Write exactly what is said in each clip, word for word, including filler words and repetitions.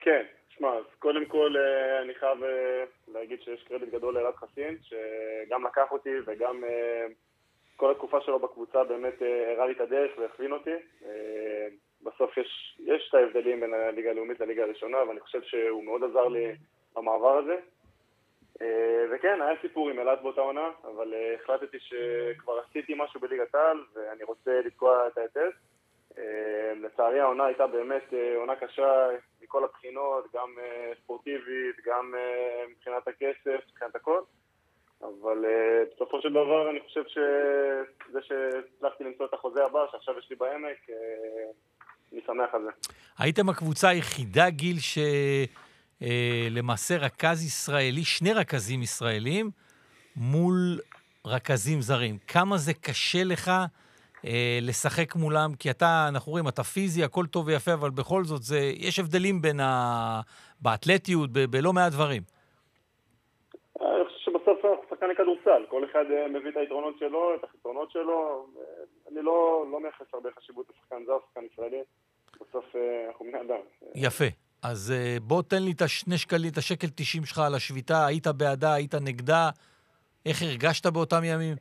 כן, שמע, אז קודם כל אני חייב להגיד שיש קרדיט גדול לאלעד חסין, שגם לקח אותי וגם כל התקופה שלו בקבוצה באמת הראה לי את הדרך והכווין אותי. בסוף יש, יש את ההבדלים בין הליגה הלאומית לליגה הראשונה, ואני חושב שהוא מאוד עזר לי במעבר הזה. וכן, היה סיפור עם אלעד באותה עונה, אבל החלטתי שכבר עשיתי משהו בליגת העל, ואני רוצה לתקוע את ההיטל. לצערי העונה הייתה באמת עונה קשה מכל הבחינות, גם ספורטיבית, גם מבחינת הכסף, מבחינת הכל. אבל בסופו של דבר אני חושב שזה שהצלחתי למצוא את החוזה הבא, שעכשיו יש לי בעמק, אני שמח על זה. הייתם הקבוצה היחידה, גיל, שלמעשה רכז ישראלי, שני רכזים ישראלים, מול רכזים זרים. כמה זה קשה לך לשחק מולם? כי אתה, אנחנו רואים, אתה פיזי, הכל טוב ויפה, אבל בכל זאת, זה, יש הבדלים בין ה... באתלטיות, ב- בלא מעט דברים. אני חושב שבסוף אנחנו שחקני כדורסל, כל אחד מביא את היתרונות שלו, את החסרונות שלו. אני לא, לא מייחס הרבה חשיבות לשחקן זר, שחקן ישראלי. בסוף אנחנו בני אדם. יפה. אז בוא תן לי את השני שקלים, את השקל תשעים שלך על השביתה, היית בעדה, היית נגדה, איך הרגשת באותם ימים?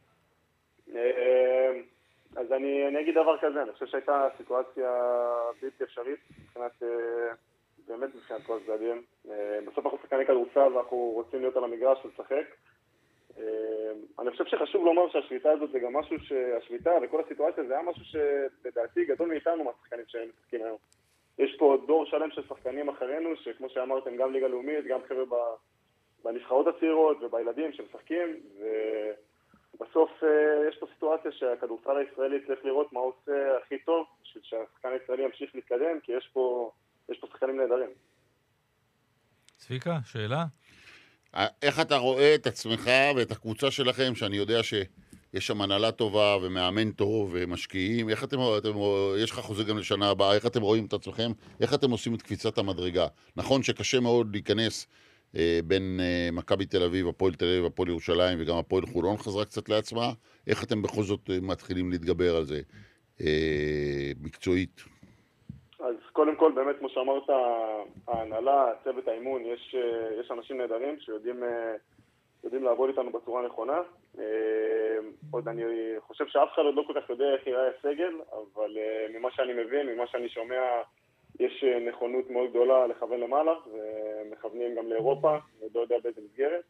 אז אני, אני אגיד דבר כזה, אני חושב שהייתה סיטואציה בלתי אפשרית, מבחינת, באמת מבחינת כל הצדדים. בסוף אנחנו שחקני כדורסל ואנחנו רוצים להיות על המגרש ולשחק. אני חושב שחשוב לומר שהשביתה הזאת זה גם משהו שהשביתה וכל הסיטואציה זה היה משהו שלדעתי גדול מאיתנו מהשחקנים שהם משחקים היום. יש פה דור שלם של שחקנים אחרינו, שכמו שאמרתם, גם ליגה לאומית, גם חבר'ה בנבחרות הצעירות ובילדים שמשחקים, ובסוף יש פה סיטואציה שהכדורסל הישראלי צריך לראות מה עושה הכי טוב, בשביל שהשחקן הישראלי ימשיך להתקדם, כי יש פה, יש פה שחקנים נהדרים. צביקה, שאלה? איך אתה רואה את עצמך ואת הקבוצה שלכם, שאני יודע שיש שם הנהלה טובה ומאמן טוב ומשקיעים, איך אתם, אתם, יש לך חוזה גם לשנה הבאה, איך אתם רואים את עצמכם, איך אתם עושים את קפיצת המדרגה? נכון שקשה מאוד להיכנס אה, בין אה, מכבי תל אביב, הפועל תל אביב, הפועל ירושלים וגם הפועל חולון חזרה קצת לעצמה, איך אתם בכל זאת מתחילים להתגבר על זה אה, מקצועית? אז קודם כל, באמת, כמו שאמרת, ההנהלה, צוות האימון, יש, יש אנשים נהדרים שיודעים יודעים לעבוד איתנו בצורה נכונה. עוד אני חושב שאף אחד עוד לא כל כך יודע איך יראה הסגל, אבל ממה שאני מבין, ממה שאני שומע, יש נכונות מאוד גדולה לכוון למעלה, ומכוונים גם לאירופה, לא יודע באיזה מסגרת.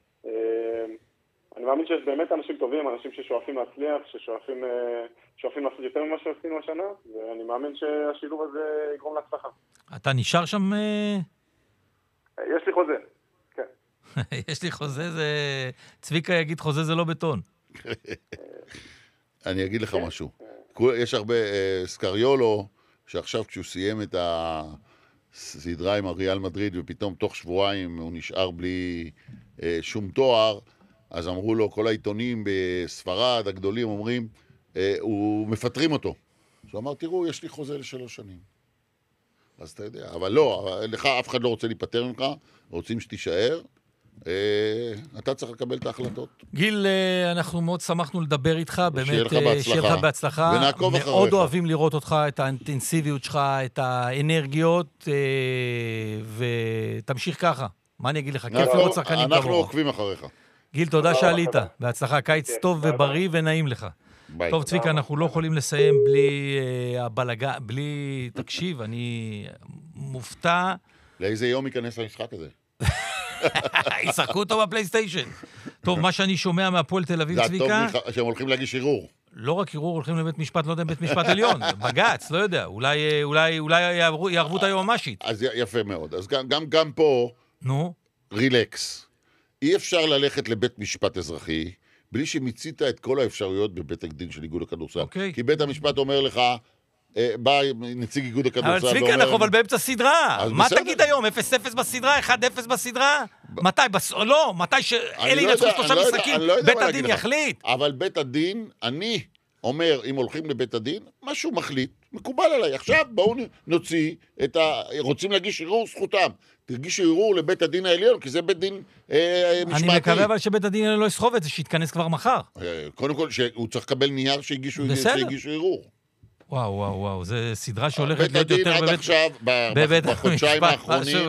אני מאמין שיש באמת אנשים טובים, אנשים ששואפים להצליח, ששואפים שואפים לעשות יותר ממה שעשינו השנה, ואני מאמין שהשילוב הזה יגרום להצלחה. אתה נשאר שם? יש לי חוזה, כן. יש לי חוזה, זה... צביקה יגיד חוזה זה לא בטון. אני אגיד לך משהו. יש הרבה סקריולו, שעכשיו כשהוא סיים את הסדרה עם הריאל מדריד, ופתאום תוך שבועיים הוא נשאר בלי שום תואר, אז אמרו לו, כל העיתונים בספרד הגדולים אומרים, הוא מפטרים אותו. אז הוא אמר, תראו, יש לי חוזה לשלוש שנים. אז אתה יודע, אבל לא, לך אף אחד לא רוצה להיפטר ממך, רוצים שתישאר, אתה צריך לקבל את ההחלטות. גיל, אנחנו מאוד שמחנו לדבר איתך, באמת, שיהיה לך בהצלחה. ונעקוב אחריך. מאוד אוהבים לראות אותך, את האינטנסיביות שלך, את האנרגיות, ותמשיך ככה. מה אני אגיד לך? כיף לראות שחקנים כמוך. אנחנו עוקבים אחריך. גיל, תודה שעלית. בהצלחה, קיץ טוב ובריא ונעים לך. טוב, צביקה, אנחנו לא יכולים לסיים בלי הבלגה, בלי תקשיב, אני מופתע. לאיזה יום ייכנס למשחק הזה? ישחקו אותו בפלייסטיישן. טוב, מה שאני שומע מהפועל תל אביב, צביקה... זה טוב שהם הולכים להגיש ערעור. לא רק ערעור, הולכים לבית משפט, לא יודע, בית משפט עליון. בגץ, לא יודע. אולי, אולי, אולי יערבו את היועמ"שית. אז יפה מאוד. אז גם, גם, גם פה... נו? רילקס. אי אפשר ללכת לבית משפט אזרחי, בלי שמיצית את כל האפשרויות בבית הדין של איגוד הכדורסל. אוקיי. כי בית המשפט אומר לך, בא נציג איגוד הכדורסל... אבל צביקה, אנחנו אבל באמצע סדרה. מה תגיד היום? אפס אפס בסדרה? אחד אפס בסדרה? מתי? לא, מתי שאלי נצחו שלושה משחקים, בית הדין יחליט. אבל בית הדין, אני אומר, אם הולכים לבית הדין, משהו מחליט, מקובל עליי. עכשיו בואו נוציא את ה... רוצים להגיש ערעור, זכותם. תרגישו ערעור לבית הדין העליון, כי זה בית דין אה, משמעתי. אני מקווה אבל שבית הדין לא יסחוב את זה, שיתכנס כבר מחר. אה, קודם כל, שהוא צריך לקבל נייר שהגישו, שהגישו ערעור. וואו, וואו, וואו, זו סדרה שהולכת בית להיות הדין יותר עד בבית... עכשיו, ב- בבית בחודשיים המשפט, האחרונים, משהו